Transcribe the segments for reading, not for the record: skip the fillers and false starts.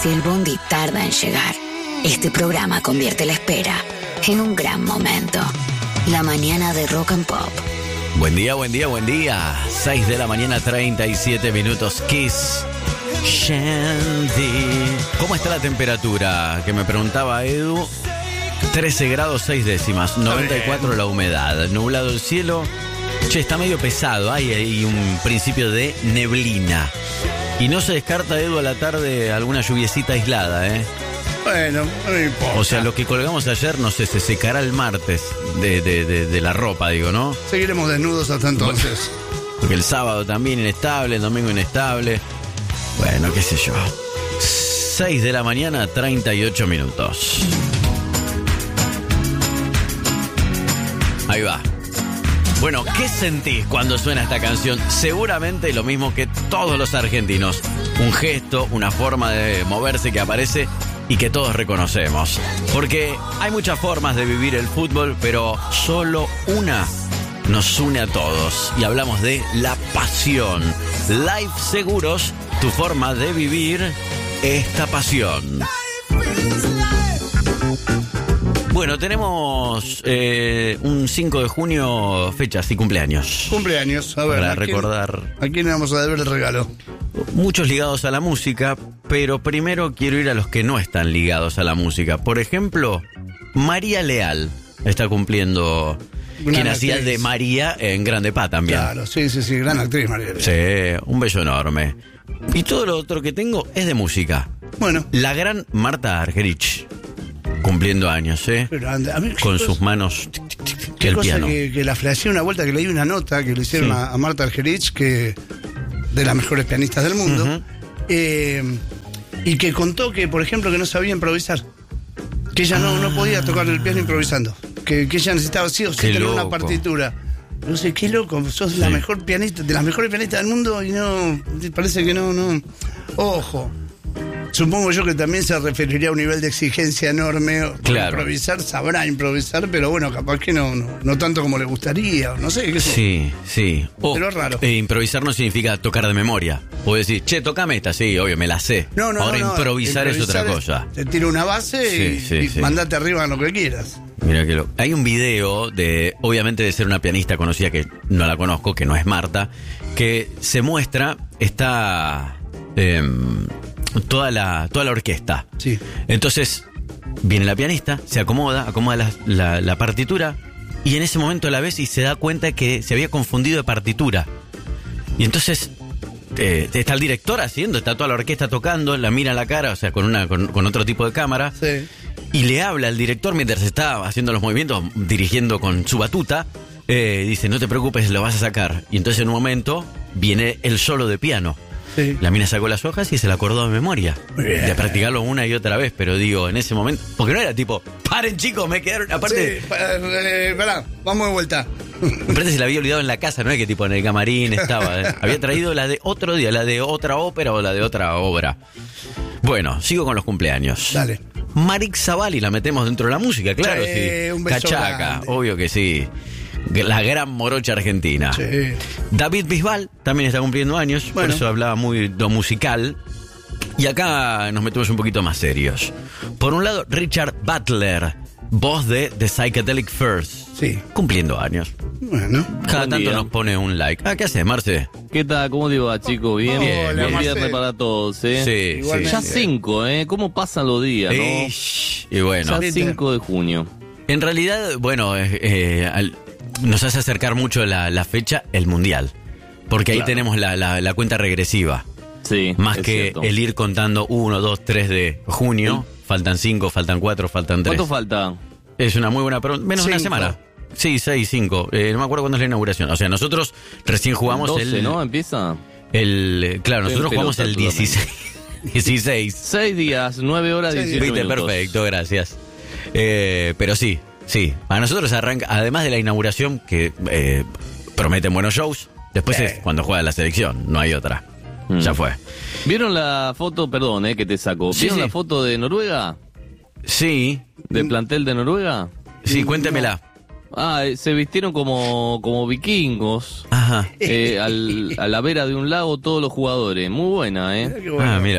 Si el bondi tarda en llegar, este programa convierte la espera en un gran momento. La mañana de Rock and Pop. Buen día, buen día, buen día. 6 de la mañana, 37 minutos. Kiss Shandy. ¿Cómo está la temperatura? Que me preguntaba Edu. 13 grados 6 décimas, 94 la humedad, nublado el cielo. Che, está medio pesado, hay un principio de neblina. Y no se descarta, Edu, a la tarde alguna lluviecita aislada, ¿eh? Bueno, no me importa. O sea, lo que colgamos ayer, no sé, se secará el martes de la ropa, digo, ¿no? Seguiremos desnudos hasta entonces. Porque el sábado también inestable, el domingo inestable. Bueno, qué sé yo. 6 de la mañana, 38 minutos. Ahí va. Bueno, ¿qué sentís cuando suena esta canción? Seguramente lo mismo que todos los argentinos. Un gesto, una forma de moverse que aparece y que todos reconocemos. Porque hay muchas formas de vivir el fútbol, pero solo una nos une a todos. Y hablamos de la pasión. Life Seguros, tu forma de vivir esta pasión. Bueno, tenemos un 5 de junio, fechas y cumpleaños. Cumpleaños, a ver. Para recordar. ¿A quién le vamos a deber el regalo? Muchos ligados a la música, pero primero quiero ir a los que no están ligados a la música. Por ejemplo, María Leal está cumpliendo, quien hacía de María en Grande Pa también. Claro, sí, gran actriz María Leal. Sí, un beso enorme. Y todo lo otro que tengo es de música. Bueno. La gran Marta Argerich, cumpliendo años, Pero a mí, con sus manos el piano. Que la flasheé una vuelta, que leí una nota que le hicieron a Marta Argerich, que de las mejores pianistas del mundo, y que contó que, por ejemplo, que no sabía improvisar, que ella no podía tocar el piano improvisando, que ella necesitaba sí o sí tener una partitura. No sé, qué loco, sos la mejor pianista, de las mejores pianistas del mundo, y no, parece que no. Ojo. Supongo yo que también se referiría a un nivel de exigencia enorme. Claro. Improvisar, sabrá improvisar, pero bueno, capaz que no tanto como le gustaría, no sé, qué sé. Sí. Pero es raro. Improvisar no significa tocar de memoria. Puedes decir, che, tocame esta, sí, obvio, me la sé. Ahora improvisar es otra cosa. Te tiro una base y mandate arriba lo que quieras. Mira que hay un video obviamente de ser una pianista conocida, que no la conozco, que no es Marta, que se muestra, está toda la orquesta. Sí. Entonces viene la pianista, se acomoda la partitura, y en ese momento la ves y se da cuenta que se había confundido de partitura. Y entonces está el director está toda la orquesta tocando, la mira a la cara, o sea, con otro tipo de cámara. Sí. Y le habla al director mientras está haciendo los movimientos, dirigiendo con su batuta. Dice, no te preocupes, lo vas a sacar. Y entonces en un momento viene el solo de piano. Sí. La mina sacó las hojas y se la acordó de memoria. De practicarlo una y otra vez. Pero digo, en ese momento, porque no era tipo, paren chicos, me quedaron. Aparte, sí, pará, vamos de vuelta. Aparte se la había olvidado en la casa, no es que tipo en el camarín estaba. Había traído la de otro día, la de otra ópera o la de otra obra. Bueno, sigo con los cumpleaños. Dale. Marix Zavalli la metemos dentro de la música, claro, sí. Un beso Cachaca, grande. obvio que sí. La gran morocha argentina. Sí. David Bisbal también está cumpliendo años, por eso hablaba muy de musical. Y acá nos metemos un poquito más serios. Por un lado, Richard Butler, voz de The Psychedelic Furs. Sí. Cumpliendo años. Bueno. Cada Buen tanto día. nos pone un like. ¿Qué haces, Marce? ¿Qué tal? ¿Cómo te va, chicos? Bien, Hola, buen Marcel. viernes para todos, ¿eh? Sí, Igualmente. Ya 5, ¿eh? ¿Cómo pasan los días, no? Y bueno, Ya 5 de junio. en realidad, bueno, nos hace acercar mucho la fecha, el Mundial. Porque ahí tenemos la cuenta regresiva. Sí, Más es que cierto. el ir contando 1, 2, 3 de junio. Faltan 5, faltan 4, faltan 3. ¿Cuánto falta? Es una muy buena pregunta. Menos de una 5. semana. Sí, 6, 5. No me acuerdo cuándo es la inauguración. O sea, nosotros recién jugamos 12, ¿no? ¿Empieza? Claro, nosotros jugamos el 16. 16. 6 días, 9 horas, 18 Viste, minutos. perfecto, gracias. Pero sí. Para nosotros arranca, además de la inauguración, que prometen buenos shows, después es cuando juega la selección, no hay otra. Ya fue. ¿Vieron la foto? Perdón, que te saco. Sí, ¿Vieron sí. la foto de Noruega? Sí, ¿Del plantel de Noruega? sí, cuéntemela. Se vistieron como vikingos. Ajá. A la vera de un lago todos los jugadores. Muy buena, Qué bueno. Mira.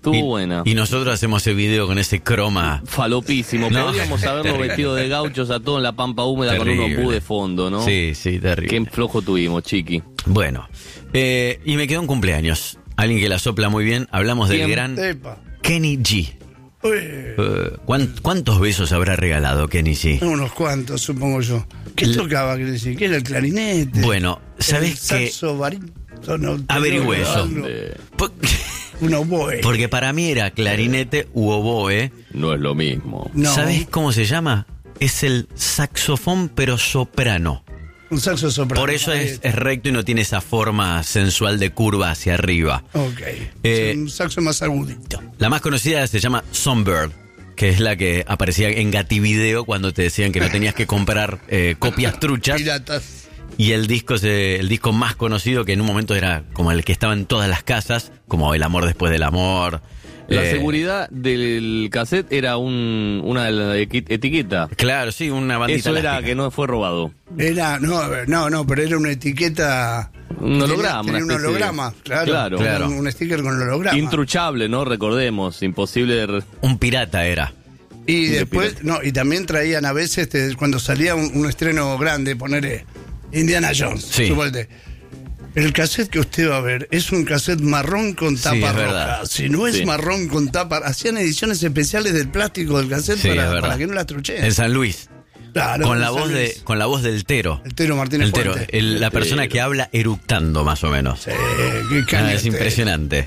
Estuvo buena. Y nosotros hacemos ese video con ese croma. Falopísimo. No. Podríamos haberlo Terrible. vestido de gauchos a todo en la pampa húmeda Terrible. con un ombú de fondo, ¿no? Sí, terrible. Qué flojo tuvimos, chiqui. Bueno, y me quedó un cumpleaños. Alguien que la sopla muy bien. Hablamos del ¿Quién? gran Epa. Kenny G. Uy, ¿Cuántos besos habrá regalado Kenny G? unos cuantos, supongo yo. ¿Qué tocaba, quiere decir? ¿Qué era el clarinete? Bueno, ¿sabés el qué? saxo barítono, Averigüe eso. algo, Por- Un oboe. Porque para mí era clarinete u oboe. No es lo mismo. No. ¿Sabés cómo se llama? Es el saxofón pero soprano. Un saxo soprano. Por eso es recto y no tiene esa forma sensual de curva hacia arriba. Ok. Eh, Es un saxo más agudito. La más conocida se llama Songbird, que es la que aparecía en Gativideo cuando te decían que no tenías que comprar copias truchas. Piratas. Y el disco más conocido, que en un momento era como el que estaba en todas las casas, como El amor después del amor. La seguridad del cassette era una etiqueta. Claro, sí, una bandita Eso era elástica. que no fue robado. Era, no, pero era una etiqueta. Un holograma, Tenía un una especie de- holograma, claro. Claro. Un sticker con holograma. Intruchable, ¿no? Recordemos, imposible de... Un pirata era. Y de después, pirata. y también traían a veces, cuando salía un estreno grande, poner Indiana Jones, Sí. suponete. El cassette que usted va a ver es un cassette marrón con Sí, tapa es roja. verdad. Si no es Sí. marrón con tapa, hacían ediciones especiales del plástico del cassette Sí, es verdad. para que no la trucheen. En San Luis. Claro, con la San voz Luis. con la voz del Tero. El Tero Martínez El Tero, Puente. la persona que habla eructando más o menos. Sí, qué caña Es este. impresionante.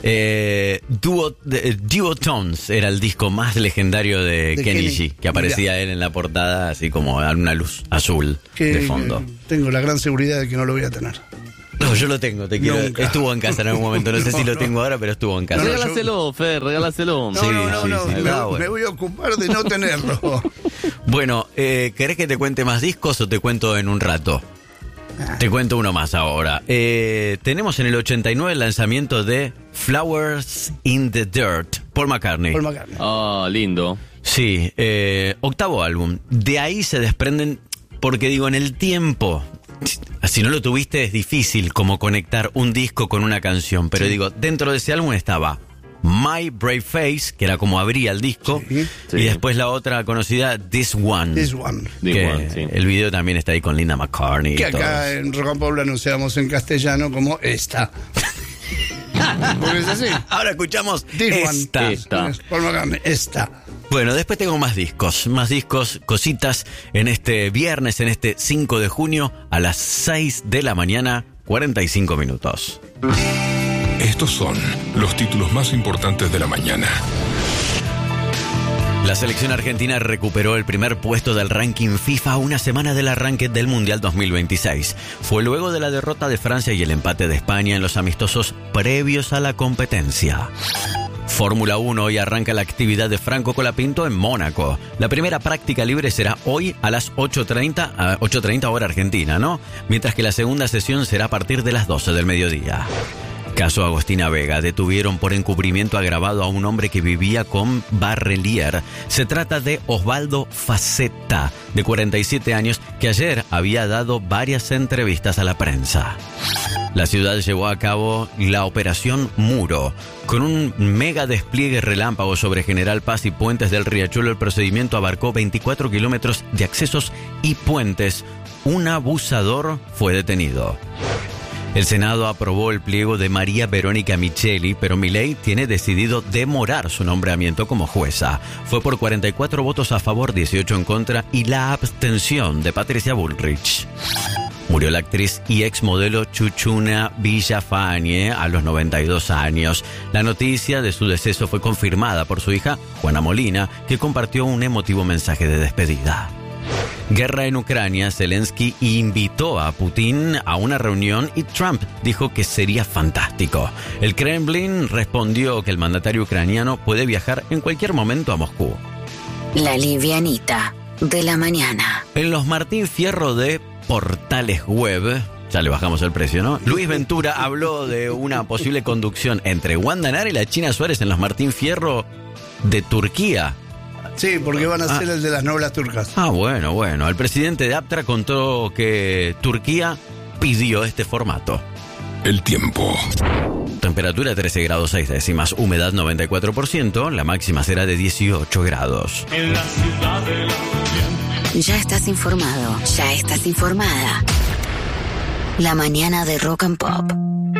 Duotones era el disco más legendario de Kenny G, que aparecía él en la portada así como a una luz azul Que- de fondo. que tengo la gran seguridad de que no lo voy a tener. No, yo lo tengo, Nunca. estuvo en casa en algún momento, no sé si lo No. tengo ahora, pero estuvo en casa. No, no, Regálaselo, Fer, regálaselo. No, Sí, no, sí, me, ah, bueno. me voy a ocupar de no tenerlo. Bueno, ¿querés que te cuente más discos o te cuento en un rato? Te cuento uno más ahora. Tenemos en el 89 el lanzamiento de Flowers in the Dirt, Paul McCartney. Paul McCartney. Ah, lindo. Sí, octavo álbum. De ahí se desprenden, porque digo, en el tiempo, si no lo tuviste es difícil como conectar un disco con una canción, pero digo, dentro de ese álbum estaba My Brave Face, que era como abría el disco, Sí. Sí. y después la otra conocida, This One. This One. This que One, sí. el video también está ahí con Linda McCartney. Que y todos. acá en Rock and Pop lo anunciamos en castellano como esta. Porque es así. Ahora escuchamos This esta. One. Esta. Paul McCartney, esta. Bueno, después tengo más discos, cositas en este viernes, en este 5 de junio, a las 6 de la mañana, 45 minutos. Estos son los títulos más importantes de la mañana. La selección argentina recuperó el primer puesto del ranking FIFA a una semana del arranque del Mundial 2026. Fue luego de la derrota de Francia y el empate de España en los amistosos previos a la competencia. Fórmula 1 hoy arranca la actividad de Franco Colapinto en Mónaco. La primera práctica libre será hoy a las 8:30 hora argentina, ¿no? Mientras que la segunda sesión será a partir de las 12 del mediodía. Caso Agostina Vega. Detuvieron por encubrimiento agravado a un hombre que vivía con Barrelier. Se trata de Osvaldo Facetta, de 47 años, que ayer había dado varias entrevistas a la prensa. La ciudad llevó a cabo la Operación Muro. Con un mega despliegue relámpago sobre General Paz y Puentes del Riachuelo, el procedimiento abarcó 24 kilómetros de accesos y puentes. Un abusador fue detenido. El Senado aprobó el pliego de María Verónica Micheli, pero Milei tiene decidido demorar su nombramiento como jueza. Fue por 44 votos a favor, 18 en contra y la abstención de Patricia Bullrich. Murió la actriz y exmodelo Chuchuna Villafañe a los 92 años. La noticia de su deceso fue confirmada por su hija, Juana Molina, que compartió un emotivo mensaje de despedida. Guerra en Ucrania. Zelensky invitó a Putin a una reunión y Trump dijo que sería fantástico. El Kremlin respondió que el mandatario ucraniano puede viajar en cualquier momento a Moscú. La livianita de la mañana. En los Martín Fierro de Portales Web, ya le bajamos el precio, ¿no? Luis Ventura habló de una posible conducción entre Wanda Nara y la China Suárez en los Martín Fierro de Turquía. Sí, porque van a ser el de las novelas turcas. Bueno. El presidente de Aptra contó que Turquía pidió este formato. El tiempo. temperatura 13 grados 6 décimas, humedad 94%, la máxima será de 18 grados. En la ciudad de la lluvia. Ya estás informado, ya estás informada. La mañana de Rock and Pop.